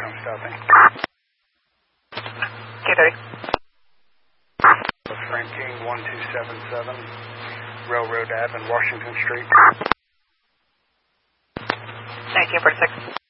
Welcome, stopping. K30. Frank King, 1277, Railroad Ave in Washington Street. 1946.